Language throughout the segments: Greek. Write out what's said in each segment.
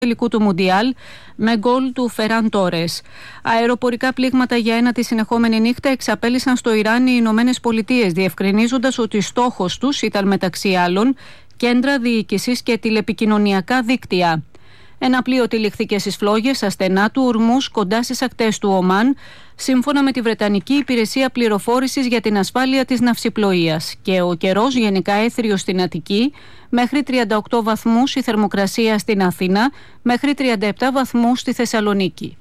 τελικού του Μουντιάλ με γκολ του Φεράν Τόρες. Αεροπορικά πλήγματα για ένατη συνεχόμενη νύχτα εξαπέλυσαν στο Ιράν οι Ηνωμένες Πολιτείες, διευκρινίζοντας ότι στόχος τους ήταν μεταξύ άλλων κέντρα διοίκησης και τηλεπικοινωνιακά δίκτυα. Ένα πλοίο τυλιχθήκε στις φλόγες ασθενά του Ορμούς κοντά στις ακτές του Ομάν, σύμφωνα με τη Βρετανική Υπηρεσία Πληροφόρησης για την Ασφάλεια της Ναυσιπλοείας. Και ο καιρός γενικά έθριος στην Αττική, μέχρι 38 βαθμούς η θερμοκρασία στην Αθήνα, μέχρι 37 βαθμούς στη Θεσσαλονίκη.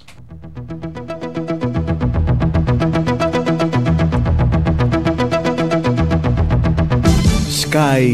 Sky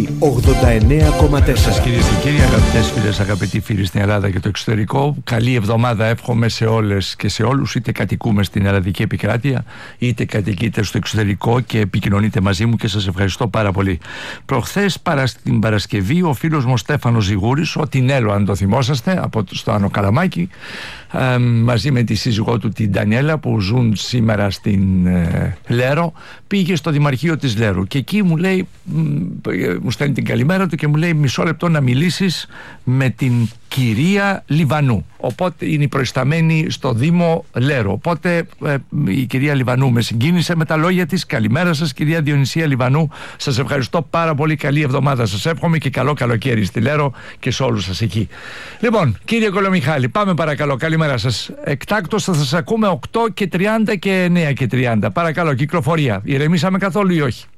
89,4. Κυρίες και κύριοι, αγαπητές φίλες, αγαπητοί φίλοι στην Ελλάδα και το εξωτερικό, καλή εβδομάδα εύχομαι σε όλες και σε όλους, είτε κατοικούμε στην ελλαδική επικράτεια, είτε κατοικείτε στο εξωτερικό και επικοινωνείτε μαζί μου, και σας ευχαριστώ πάρα πολύ. Προχθές την Παρασκευή, ο φίλος μου Στέφανος Ζιγούρης, ο Τινέλο αν το θυμόσαστε, στο Άνω Καλαμάκι, μαζί με τη σύζυγό του την Ντανιέλα, που ζουν σήμερα στην Λέρο, πήγε στο Δημαρχείο της Λέρου και εκεί μου λέει, μου στέλνει την καλημέρα του και μου λέει μισό λεπτό να μιλήσεις με την κυρία Λιβανού. Οπότε είναι η προϊσταμένη στο Δήμο Λέρο. Οπότε η κυρία Λιβανού με συγκίνησε με τα λόγια της. Καλημέρα σας κυρία Διονυσία Λιβανού, σας ευχαριστώ πάρα πολύ, καλή εβδομάδα σας εύχομαι και καλό καλοκαίρι στη Λέρο και σε όλους σας εκεί. Λοιπόν, κύριε Κολομιχάλη, πάμε παρακαλώ, καλημέρα σας. Εκτάκτως θα σας ακούμε 8:30 και 9:30. Παρακαλώ, κυκλοφορία. Ηρεμήσαμε καθόλου ή όχι?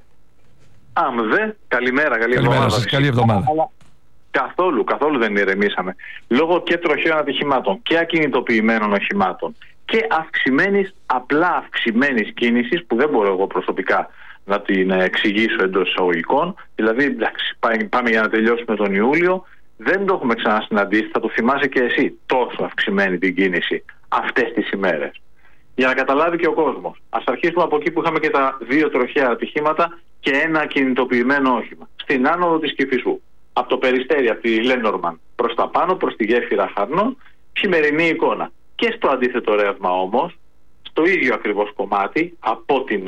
Καλημέρα, καλή εβδομάδα σας, καλή εβδομάδα. Καθόλου δεν ηρεμήσαμε. Λόγω και τροχαίων ατυχημάτων και ακινητοποιημένων οχημάτων και απλά αυξημένης κίνησης, που δεν μπορώ εγώ προσωπικά να την εξηγήσω εντός εισαγωγικών. Δηλαδή, εντάξει, πάμε για να τελειώσουμε τον Ιούλιο. Δεν το έχουμε ξανασυναντήσει, θα το θυμάσαι και εσύ, τόσο αυξημένη την κίνηση αυτές τις ημέρες. Για να καταλάβει και ο κόσμος, ας αρχίσουμε από εκεί που είχαμε και τα 2 τροχαία ατυχήματα και ένα ακινητοποιημένο όχημα. Στην άνοδο της Κηφισού, από το Περιστέρι, από τη Λένορμαν προς τα πάνω, προς τη γέφυρα Χαρνών, χειμερινή εικόνα. Και στο αντίθετο ρεύμα όμως, στο ίδιο ακριβώς κομμάτι, από την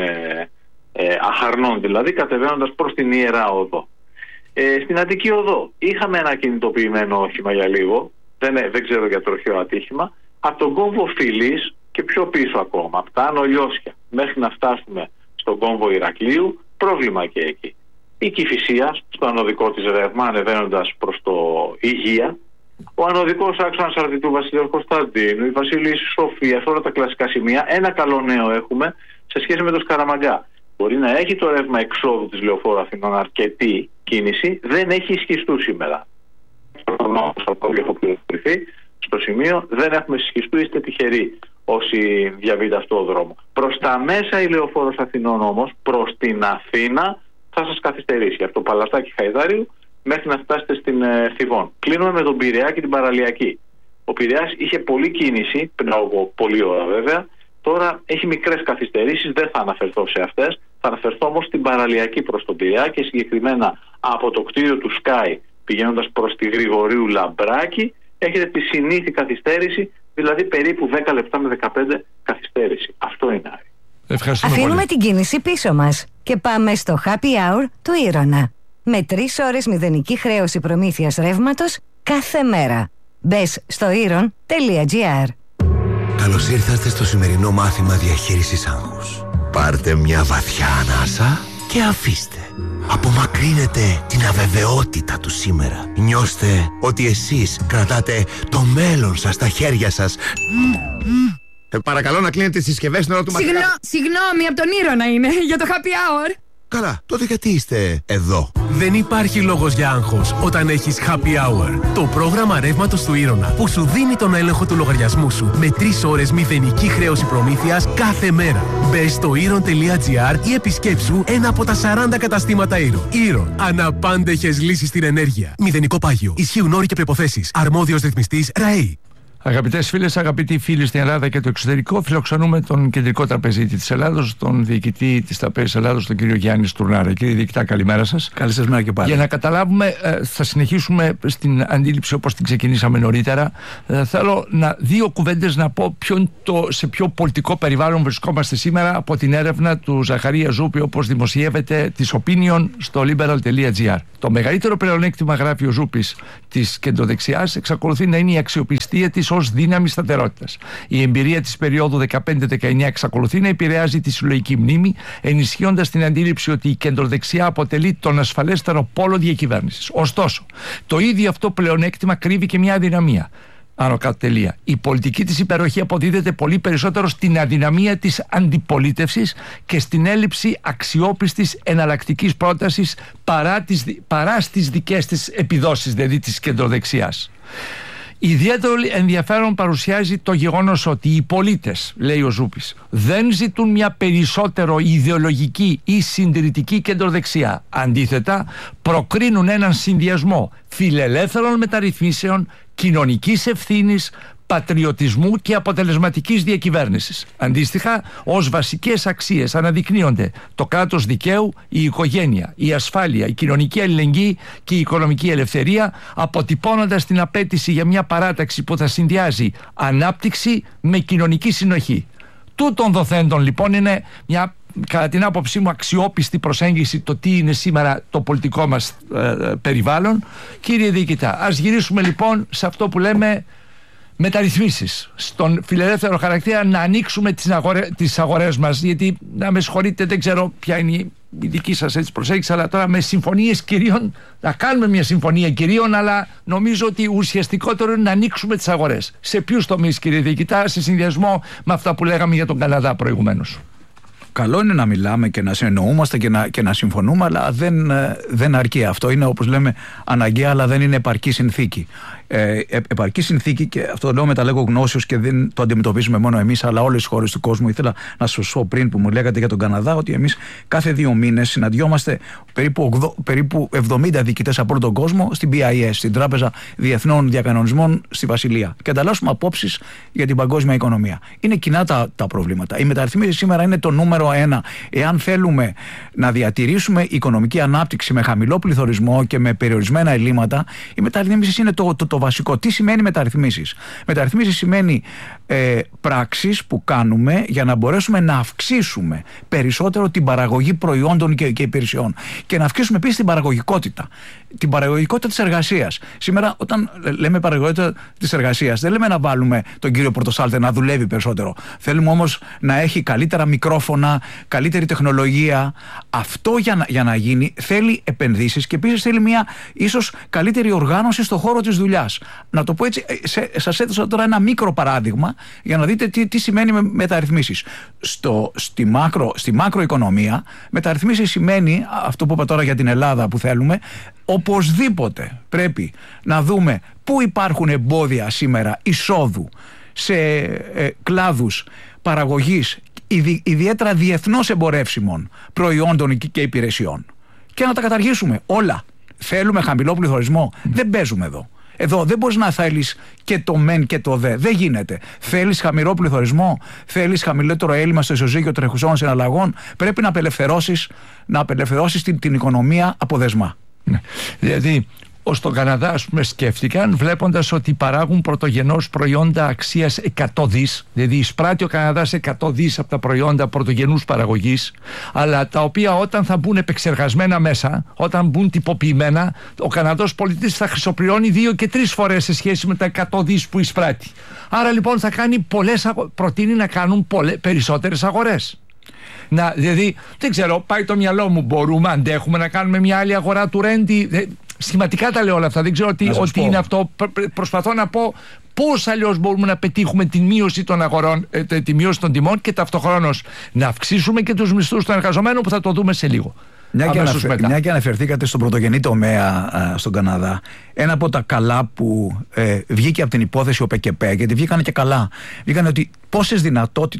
Αχαρνών δηλαδή, κατεβαίνοντας προς την Ιερά Οδό. Στην Αττική Οδό είχαμε ένα ακινητοποιημένο όχημα για λίγο, δεν ξέρω για τροχαίο ατύχημα, από τον κόμβο Φιλής και πιο πίσω ακόμα, από τα Άνω Λιώσια μέχρι να φτάσουμε στον κόμβο Ηρακλείου, πρόβλημα και εκεί. Η Κηφισίας, στο ανωδικό της ρεύμα, ανεβαίνοντας προς το Υγεία, ο ανωδικός άξονας Αρτιτού Βασιλείου Κωνσταντίνου, η Βασιλής Σοφίας, όλα τα κλασικά σημεία. Ένα καλό νέο έχουμε σε σχέση με το Σκαραμαγκά. Μπορεί να έχει το ρεύμα εξόδου της Λεωφόρου Αθηνών αρκετή κίνηση, δεν έχει ισχυστού σήμερα. Στο σημείο δεν έχουμε ισχυστού, είστε τυχεροί όσοι διαβείτε αυτό το δρόμο. Προς τα μέσα η Λεωφόρος Αθηνών όμως, προς την Αθήνα, θα σας καθυστερήσει από το Παλαστάκι Χαϊδάριου μέχρι να φτάσετε στην Θηβών. Κλείνουμε με τον Πειραιά και την Παραλιακή. Ο Πειραιάς είχε πολλή κίνηση πριν από πολλή ώρα βέβαια. Τώρα έχει μικρές καθυστερήσεις, δεν θα αναφερθώ σε αυτές. Θα αναφερθώ όμως στην Παραλιακή προς τον Πειραιά και συγκεκριμένα από το κτίριο του Sky πηγαίνοντας προς τη Γρηγορίου Λαμπράκη. Έχετε τη συνήθη καθυστέρηση, δηλαδή περίπου 10 λεπτά με 15 καθυστέρηση. Αυτό είναι. Αφήνουμε πολύ την κίνηση πίσω μας και πάμε στο Happy Hour του Ήρωνα. Με 3 ώρες μηδενική χρέωση προμήθειας ρεύματος κάθε μέρα. Μπες στο iron.gr. Καλώς ήρθατε στο σημερινό μάθημα διαχείρισης άγχους. Πάρτε μια βαθιά ανάσα και αφήστε. Απομακρύνετε την αβεβαιότητα του σήμερα. Νιώστε ότι εσείς κρατάτε το μέλλον σας στα χέρια σας. Παρακαλώ να κλείνετε τις συσκευές στην ώρα του μαθήματος. Συγγνώμη, από τον Ήρωνα είναι, για το happy hour. Καλά, τότε γιατί είστε εδώ? Δεν υπάρχει λόγος για άγχος όταν έχεις Happy Hour. Το πρόγραμμα ρεύματος του Ήρωνα που σου δίνει τον έλεγχο του λογαριασμού σου με 3 ώρες μηδενική χρέωση προμήθειας κάθε μέρα. Μπες στο iron.gr ή επισκέψου ένα από τα 40 καταστήματα Iron. Iron. Αναπάντεχες λύσεις στην ενέργεια. Μηδενικό πάγιο. Ισχύουν όροι και προϋποθέσεις. Αρμόδιος ρυθμιστής ΡΑΕΗ. Αγαπητές φίλες, αγαπητοί φίλοι στην Ελλάδα και το εξωτερικό, φιλοξενούμε τον κεντρικό τραπεζίτη της Ελλάδος, τον διοικητή της Τραπέζης Ελλάδος, τον κύριο Γιάννη Στουρνάρα. Κύριε διοικητά, καλημέρα σας. Καλή σας μέρα και πάλι. Για να καταλάβουμε, θα συνεχίσουμε στην αντίληψη όπως την ξεκινήσαμε νωρίτερα. Θέλω δύο κουβέντες να πω σε ποιο πολιτικό περιβάλλον βρισκόμαστε σήμερα από την έρευνα του Ζαχαρία Ζούπη, όπως δημοσιεύεται της Opinion στο liberal.gr. Το μεγαλύτερο πλεονέκτημα, γράφει ο Ζούπης, της κεντροδεξιάς εξακολουθεί να είναι η αξιοπιστία της ως δύναμη σταθερότητας. Η εμπειρία της περίοδου 15-19 εξακολουθεί να επηρεάζει τη συλλογική μνήμη, ενισχύοντας την αντίληψη ότι η κεντροδεξιά αποτελεί τον ασφαλέστερο πόλο διακυβέρνησης. Ωστόσο, το ίδιο αυτό πλεονέκτημα κρύβει και μια αδυναμία. Άνω κάτω τελεία. Η πολιτική της υπεροχή αποδίδεται πολύ περισσότερο στην αδυναμία της αντιπολίτευσης και στην έλλειψη αξιόπιστης εναλλακτικής πρότασης παρά στις δικές της επιδόσεις, δηλαδή της κεντροδεξιάς. Ιδιαίτερο ενδιαφέρον παρουσιάζει το γεγονός ότι οι πολίτες, λέει ο Ζούπης, δεν ζητούν μια περισσότερο ιδεολογική ή συντηρητική κεντροδεξιά. Αντίθετα, προκρίνουν έναν συνδυασμό φιλελεύθερων μεταρρυθμίσεων, κοινωνικής ευθύνης, πατριωτισμού και αποτελεσματικής διακυβέρνησης. Αντίστοιχα, ως βασικές αξίες αναδεικνύονται το κράτος δικαίου, η οικογένεια, η ασφάλεια, η κοινωνική αλληλεγγύη και η οικονομική ελευθερία, αποτυπώνοντας την απέτηση για μια παράταξη που θα συνδυάζει ανάπτυξη με κοινωνική συνοχή. Τούτων δοθέντων λοιπόν είναι μια, κατά την άποψή μου, αξιόπιστη προσέγγιση το τι είναι σήμερα το πολιτικό μας περιβάλλον. Κύριε διοικητά, ας γυρίσουμε λοιπόν σε αυτό που λέμε μεταρρυθμίσεις, στον φιλελεύθερο χαρακτήρα, να ανοίξουμε τις αγορές μας, γιατί, να με συγχωρείτε, δεν ξέρω ποια είναι η δική σας έτσι προσέγγιση, αλλά τώρα με συμφωνίες κυρίων, να κάνουμε μια συμφωνία κυρίων, αλλά νομίζω ότι ουσιαστικότερο είναι να ανοίξουμε τις αγορές. Σε ποιους τομείς, κύριε διοικητά, σε συνδυασμό με αυτά που λέγαμε για τον Καναδά προηγουμένως? Καλό είναι να μιλάμε και να συνεννοούμαστε και να συμφωνούμε, αλλά δεν αρκεί. Αυτό είναι, όπως λέμε, αναγκαία, αλλά δεν είναι επαρκή συνθήκη. Επαρκή συνθήκη, και αυτό το λέω με τα λέγω γνώσεως και δεν το αντιμετωπίζουμε μόνο εμείς, αλλά όλες οι χώρες του κόσμου. Ήθελα να σας πω πριν που μου λέγατε για τον Καναδά ότι εμείς κάθε 2 μήνες συναντιόμαστε περίπου 70 διοικητές από όλο τον κόσμο στην BIS, στην Τράπεζα Διεθνών Διακανονισμών στη Βασιλεία, και ανταλλάσσουμε απόψεις για την παγκόσμια οικονομία. Είναι κοινά τα προβλήματα. Οι μεταρρυθμίσεις σήμερα είναι το νούμερο 1. Εάν θέλουμε να διατηρήσουμε οικονομική ανάπτυξη με χαμηλό πληθωρισμό και με περιορισμένα ελλείμματα, οι μεταρρυθμίσεις είναι το βασικό. Τι σημαίνει μεταρρυθμίσεις? Μεταρρυθμίσεις σημαίνει πράξεις που κάνουμε για να μπορέσουμε να αυξήσουμε περισσότερο την παραγωγή προϊόντων και υπηρεσιών και να αυξήσουμε επίσης την παραγωγικότητα. Την παραγωγικότητα της εργασίας. Σήμερα, όταν λέμε παραγωγικότητα της εργασίας, δεν λέμε να βάλουμε τον κύριο Πορτοσάλτε να δουλεύει περισσότερο. Θέλουμε όμως να έχει καλύτερα μικρόφωνα, καλύτερη τεχνολογία. Αυτό για να γίνει θέλει επενδύσεις και επίσης θέλει μια ίσως καλύτερη οργάνωση στον χώρο της δουλειάς. Να το πω έτσι, σας έδωσα τώρα ένα μικρό παράδειγμα για να δείτε τι σημαίνει μεταρρυθμίσεις. Στη μακροοικονομία, μεταρρυθμίσεις σημαίνει αυτό που είπα τώρα για την Ελλάδα που θέλουμε. Οπωσδήποτε πρέπει να δούμε πού υπάρχουν εμπόδια σήμερα εισόδου σε κλάδους παραγωγής ιδιαίτερα διεθνώς εμπορεύσιμων προϊόντων και υπηρεσιών, και να τα καταργήσουμε όλα. Θέλουμε χαμηλό πληθωρισμό? Δεν παίζουμε εδώ. Εδώ δεν μπορείς να θέλεις και το μεν και το δε. Δεν γίνεται. Θέλεις χαμηλό πληθωρισμό? Θέλεις χαμηλότερο έλλειμμα στο ισοζύγιο τρεχουσών συναλλαγών? Πρέπει να απελευθερώσεις την οικονομία από δεσμά. Ναι. Δηλαδή, ως τον Καναδά, ας πούμε, σκέφτηκαν βλέποντας ότι παράγουν πρωτογενώς προϊόντα αξίας 100 δις, δηλαδή εισπράττει ο Καναδάς 100 δις από τα προϊόντα πρωτογενούς παραγωγής, αλλά τα οποία όταν θα μπουν επεξεργασμένα μέσα, όταν μπουν τυποποιημένα, ο Καναδός πολίτης θα χρυσοπληρώνει 2 και 3 φορές σε σχέση με τα 100 δις που εισπράττει. Άρα λοιπόν θα κάνει προτείνει να κάνουν περισσότερες αγορές. Δηλαδή, δεν ξέρω, πάει το μυαλό μου, αντέχουμε να κάνουμε μια άλλη αγορά του ρέντι? Σχηματικά τα λέω όλα αυτά, δεν ξέρω τι είναι αυτό. Προσπαθώ να πω πώς αλλιώς μπορούμε να πετύχουμε τη μείωση των αγορών, τη μείωση των τιμών, και ταυτοχρόνως να αυξήσουμε και τους μισθούς των εργαζομένων, που θα το δούμε σε λίγο. Μια και αναφερθήκατε στον πρωτογενή τομέα στον Καναδά, ένα από τα καλά που βγήκε από την υπόθεση ο ΠΚΠ, γιατί βγήκανε και καλά, βγήκανε ότι πόσες δυνατότητες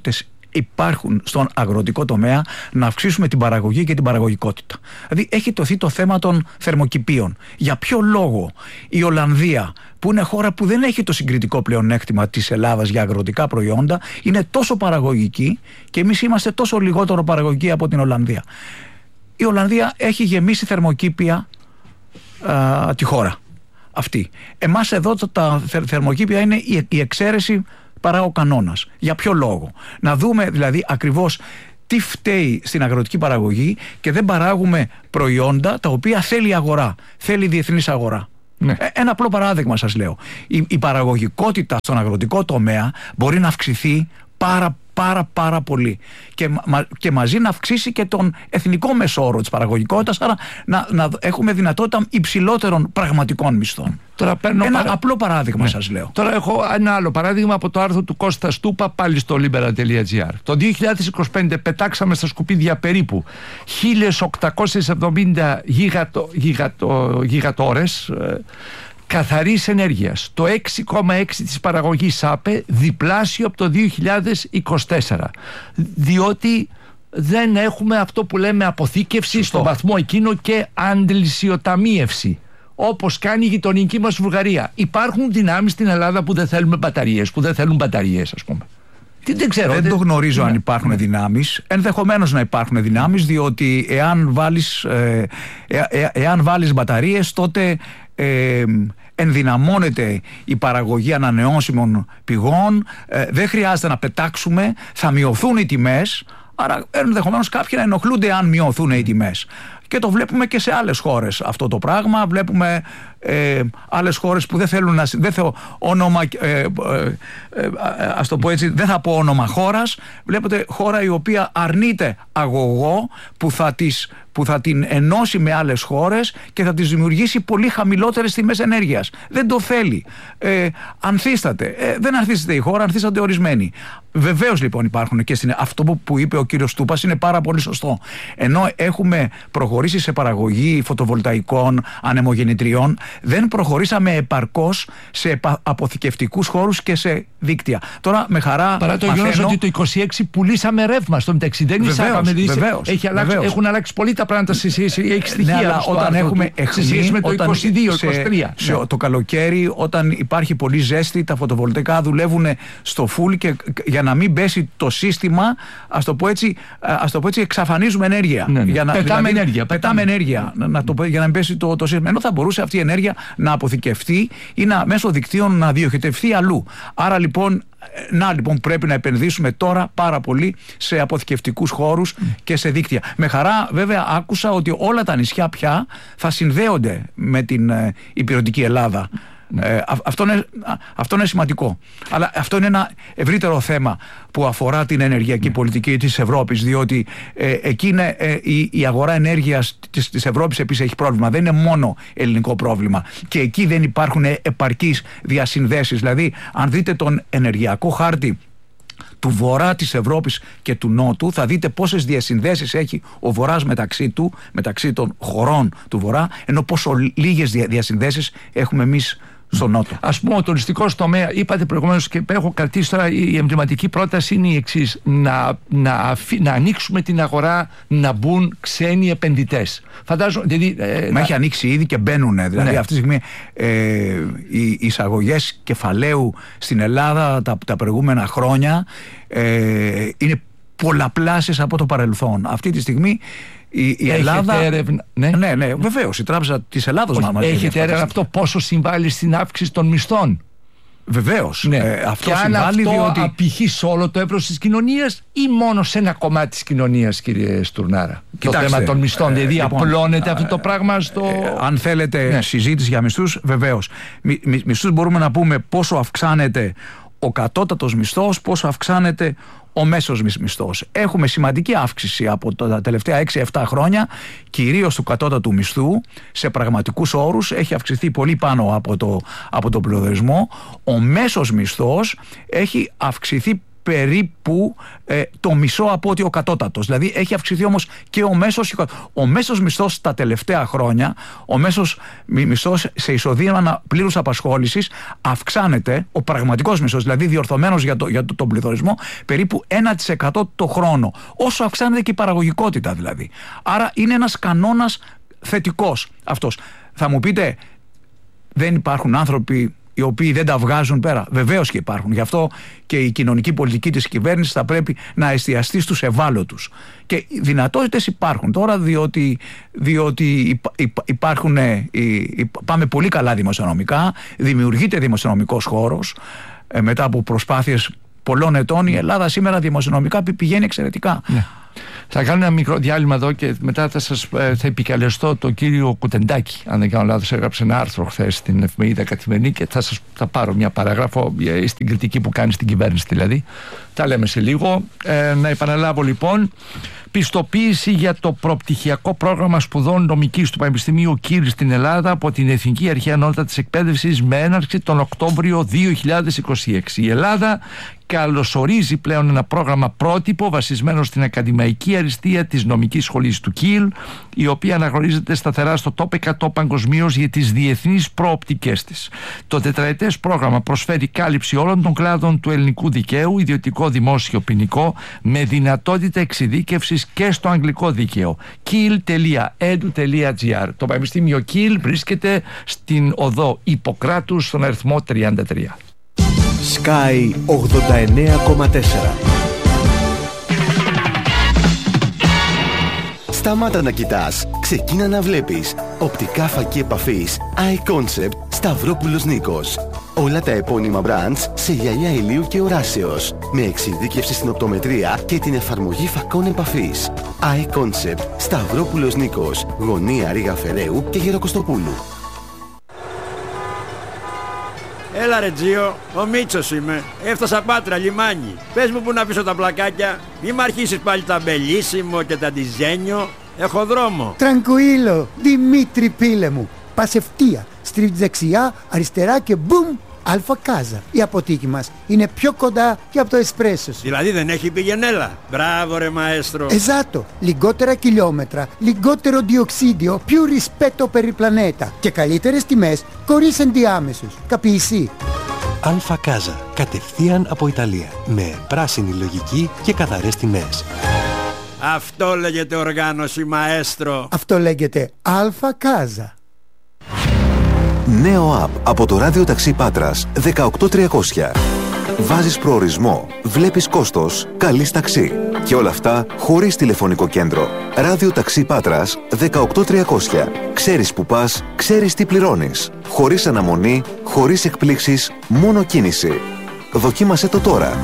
υπάρχουν στον αγροτικό τομέα να αυξήσουμε την παραγωγή και την παραγωγικότητα. Δηλαδή έχει τοθεί το θέμα των θερμοκηπίων. Για ποιο λόγο η Ολλανδία, που είναι χώρα που δεν έχει το συγκριτικό πλεονέκτημα της Ελλάδας για αγροτικά προϊόντα, είναι τόσο παραγωγική και εμείς είμαστε τόσο λιγότερο παραγωγικοί από την Ολλανδία? Η Ολλανδία έχει γεμίσει θερμοκήπια τη χώρα αυτή. Εμάς εδώ τα θερμοκήπια είναι η εξαίρεση παρά ο κανόνας. Για ποιο λόγο? Να δούμε δηλαδή ακριβώς τι φταίει στην αγροτική παραγωγή και δεν παράγουμε προϊόντα τα οποία θέλει η αγορά, θέλει η διεθνής αγορά. Ναι. Ένα απλό παράδειγμα σας λέω. Η παραγωγικότητα στον αγροτικό τομέα μπορεί να αυξηθεί πάρα πολύ και μαζί να αυξήσει και τον εθνικό μεσόωρο της παραγωγικότητας, άρα να έχουμε δυνατότητα υψηλότερων πραγματικών μισθών. Τώρα ένα απλό παράδειγμα σας λέω. Τώρα έχω ένα άλλο παράδειγμα από το άρθρο του Κώστα Στούπα, πάλι στο liberal.gr. Το 2025 πετάξαμε στα σκουπίδια περίπου 1.870 γιγατόρες καθαρής ενέργειας, το 6,6% της παραγωγής ΑΠΕ, διπλάσιο από το 2024, διότι δεν έχουμε αυτό που λέμε αποθήκευση στο βαθμό εκείνο και αντλησιοταμίευση, όπως κάνει η γειτονική μας Βουλγαρία. Υπάρχουν δυνάμεις στην Ελλάδα που δεν θέλουν μπαταρίες, ας πούμε. Δεν το γνωρίζω αν υπάρχουν δυνάμεις. Ενδεχομένως να υπάρχουν δυνάμεις, διότι εάν βάλεις μπαταρίες, τότε ενδυναμώνεται η παραγωγή ανανεώσιμων πηγών, δεν χρειάζεται να πετάξουμε, θα μειωθούν οι τιμές, άρα ενδεχομένως κάποιοι να ενοχλούνται αν μειωθούν οι τιμές. Και το βλέπουμε και σε άλλες χώρες αυτό το πράγμα. Βλέπουμε άλλες χώρες που δεν θέλουν να... ας το πω έτσι, δεν θα πω όνομα χώρας. Βλέπετε χώρα η οποία αρνείται αγωγό που θα την ενώσει με άλλες χώρες και θα τις δημιουργήσει πολύ χαμηλότερες τιμές ενέργειας. Δεν το θέλει. Ανθίσταται. Δεν ανθίσταται η χώρα, ανθίσταται ορισμένοι. Βεβαίως λοιπόν υπάρχουν και αυτό που είπε ο κύριος Στούπας είναι πάρα πολύ σωστό. Ενώ έχουμε προχωρήσει σε παραγωγή φωτοβολταϊκών, ανεμογεννητριών, δεν προχωρήσαμε επαρκώς σε αποθηκευτικούς χώρους και σε δίκτυα. Τώρα με χαρά παρά το γεγονός ότι το 26 πουλήσαμε ρεύμα στο μεταξύ. Δεν εισάγαμε. Έχουν αλλάξει πολύ τα πράγματα σε στοιχεία. Ναι, αλλά όταν έχουμε αιχμή, με το 22-23. Το καλοκαίρι, όταν υπάρχει πολύ ζέστη, τα φωτοβολταϊκά δουλεύουν στο φουλ και για να μην πέσει το σύστημα, ας το πω έτσι, εξαφανίζουμε ενέργεια. Πετάμε ενέργεια για να μην πέσει το σύστημα. Ενώ θα μπορούσε αυτή η ενέργεια να αποθηκευτεί ή μέσω δικτύων να διοχετευτεί αλλού. Άρα λοιπόν πρέπει να επενδύσουμε τώρα πάρα πολύ σε αποθηκευτικούς χώρους και σε δίκτυα. Με χαρά βέβαια άκουσα ότι όλα τα νησιά πια θα συνδέονται με την υπηρετική Ελλάδα. Αυτό είναι σημαντικό. Αλλά αυτό είναι ένα ευρύτερο θέμα που αφορά την ενεργειακή πολιτική της Ευρώπης, διότι εκεί η αγορά ενέργειας της Ευρώπης επίσης έχει πρόβλημα. Δεν είναι μόνο ελληνικό πρόβλημα. Και εκεί δεν υπάρχουν επαρκείς διασυνδέσεις. Δηλαδή, αν δείτε τον ενεργειακό χάρτη του βορρά της Ευρώπης και του νότου, θα δείτε πόσες διασυνδέσεις έχει ο βορράς μεταξύ των χωρών του βορρά, ενώ πόσο λίγες διασυνδέσεις έχουμε εμείς στο νότο. Ας πούμε, ο τουριστικός τομέα, είπατε προηγουμένως και έχω κρατήσει τώρα, η εμβληματική πρόταση είναι η εξής: να ανοίξουμε την αγορά, να μπουν ξένοι επενδυτές. Φαντάζομαι. Μα έχει ανοίξει ήδη και μπαίνουν. Δηλαδή, αυτή τη στιγμή οι εισαγωγές κεφαλαίου στην Ελλάδα τα προηγούμενα χρόνια είναι πολλαπλάσεις από το παρελθόν. Αυτή τη στιγμή η Ελλάδα. Έρευνα, ναι, βεβαίως. Η Τράπεζα της Ελλάδος μας έχετε έρευνα αυτό πόσο συμβάλλει στην αύξηση των μισθών? Βεβαίως. Αυτό συμβάλλει, διότι απηχεί σε όλο το εύρος της κοινωνίας ή μόνο σε ένα κομμάτι της κοινωνίας, κύριε Στουρνάρα? Κοιτάξτε, το θέμα των μισθών, δηλαδή απλώνεται αυτό το πράγμα στο. Αν θέλετε συζήτηση για μισθούς, βεβαίως. Μισθούς μπορούμε να πούμε πόσο αυξάνεται ο κατώτατος μισθός, πόσο αυξάνεται ο μέσος μισθός. Έχουμε σημαντική αύξηση από τα τελευταία 6-7 χρόνια, κυρίως του κατώτατου μισθού. Σε πραγματικούς όρους έχει αυξηθεί πολύ πάνω από τον πληθωρισμό. Ο μέσος μισθός έχει αυξηθεί περίπου το μισό από ότι ο κατώτατος. Δηλαδή έχει αυξηθεί όμως και ο μέσος μισθός τα τελευταία χρόνια, ο μέσος μισθός σε εισοδήμα πλήρους απασχόλησης αυξάνεται, ο πραγματικός μισθός, δηλαδή διορθωμένος για τον πληθωρισμό, περίπου 1% το χρόνο. Όσο αυξάνεται και η παραγωγικότητα δηλαδή. Άρα είναι ένας κανόνας θετικός αυτός. Θα μου πείτε, δεν υπάρχουν άνθρωποι οι οποίοι δεν τα βγάζουν πέρα? Βεβαίως και υπάρχουν. Γι' αυτό και η κοινωνική πολιτική της κυβέρνησης θα πρέπει να εστιαστεί στους ευάλωτους. Και δυνατότητες υπάρχουν τώρα, διότι υπάρχουν, πάμε πολύ καλά δημοσιονομικά, δημιουργείται δημοσιονομικός χώρος. Μετά από προσπάθειες πολλών ετών, η Ελλάδα σήμερα δημοσιονομικά πηγαίνει εξαιρετικά. Ναι. Θα κάνω ένα μικρό διάλειμμα εδώ και μετά θα επικαλεστώ τον κύριο Κουτεντάκη. Αν δεν κάνω λάθος, έγραψε ένα άρθρο χθες στην εφημερίδα Καθημερινή και θα πάρω μια παράγραφο στην κριτική που κάνει στην κυβέρνηση δηλαδή. Τα λέμε σε λίγο. Να επαναλάβω λοιπόν. Πιστοποίηση για το προπτυχιακό πρόγραμμα σπουδών νομικής του Πανεπιστημίου Κιλ στην Ελλάδα από την Εθνική Αρχή Ανώτατης Εκπαίδευσης με έναρξη τον Οκτώβριο 2026. Η Ελλάδα καλωσορίζει πλέον ένα πρόγραμμα πρότυπο βασισμένο στην ακαδημαϊκή αριστεία της νομικής σχολής του Κιλ, η οποία αναγνωρίζεται σταθερά στο top 100 παγκοσμίως για τις διεθνείς προοπτικές της. Το τετραετές πρόγραμμα προσφέρει κάλυψη όλων των κλάδων του ελληνικού δικαίου, ιδιωτικό, δημόσιο, ποινικό, με δυνατότητα εξειδίκευσης και στο αγγλικό δίκαιο. Kiel.edu.gr. Το Πανεπιστήμιο Κιλ βρίσκεται στην οδό Ιπποκράτους στον αριθμό 33. Sky 89,4. Σταμάτα να κοιτάς, ξεκίνα να βλέπεις. Οπτικά φακή επαφής iConcept Σταυρόπουλος Νίκος. Όλα τα επώνυμα brands σε γυαλιά ηλίου και οράσεως, με εξειδίκευση στην οπτομετρία και την εφαρμογή φακών επαφής. iConcept Σταυρόπουλος Νίκος, γωνία Ρήγα Φεραίου και Γεροκοστοπούλου. Έλα ρε Τζίο, ο Μίτσος είμαι. Έφτασα Πάτρα, λιμάνι. Πες μου που να πείσω τα πλακάκια. Μη μ' αρχίσεις πάλι τα μπελίσιμο και τα ντιζένιο. Έχω δρόμο. Τραγκουίλο, Δημήτρη πίλε μου. Πας ευθεία, στρίβεις δεξιά, αριστερά και μπουμ, Αλφα Κάζα. Η αποθήκη μας είναι πιο κοντά και από το εσπρέσο σου. Δηλαδή δεν έχει πηγενέλα. Μπράβο ρε μαέστρο. Εζάτο, λιγότερα χιλιόμετρα, λιγότερο διοξίδιο, più rispetto per il pianeta και καλύτερες τιμές χωρίς ενδιάμεσους. Καπιεισί. Αλφα Κάζα, κατευθείαν από Ιταλία, με πράσινη λογική και καθαρές τιμές. Αυτό λέγεται οργάνωση μαέστρο. Αυτό λέγεται Αλφα Κάζα. Νέο app από το Ράδιο Ταξί Πάτρας 18300. Βάζεις προορισμό, βλέπεις κόστος, καλείς ταξί. Και όλα αυτά χωρίς τηλεφωνικό κέντρο. Ράδιο Ταξί Πάτρας 18300. Ξέρεις που πας, ξέρεις τι πληρώνεις. Χωρίς αναμονή, χωρίς εκπλήξεις, μόνο κίνηση. Δοκίμασέ το τώρα.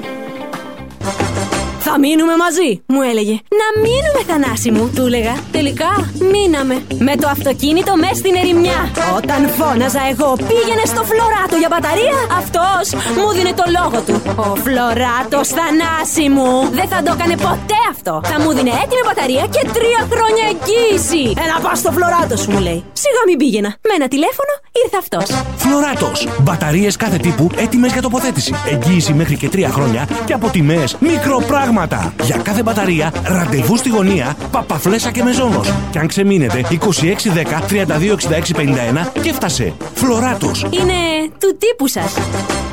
Θα μείνουμε μαζί, μου έλεγε. Να μείνουμε, Θανάση μου, του έλεγα. Τελικά μείναμε. Με το αυτοκίνητο μες στην ερημιά. Όταν φώναζα εγώ πήγαινε στο Φλωράτο για μπαταρία, αυτός μου δίνε το λόγο του. Ο Φλωράτος, Θανάση μου, δεν θα το έκανε ποτέ αυτό. Θα μου δίνε έτοιμη μπαταρία και 3 χρόνια εγγύηση. Να πας στο Φλωράτο σου, μου λέει. Σιγά μην πήγαινα. Με ένα τηλέφωνο ήρθε αυτός. Φλωράτος. Μπαταρίες κάθε τύπου έτοιμες για τοποθέτηση. Εγγύηση μέχρι και 3 χρόνια και από τιμές μικροπράγματα. Για κάθε μπαταρία, ραντεβού στη γωνία, Παπαφλέσσα και Μεζόνος. Και αν ξεμείνετε, 2610 326651 και έφτασε. Φλωράτος. Είναι του τύπου σας.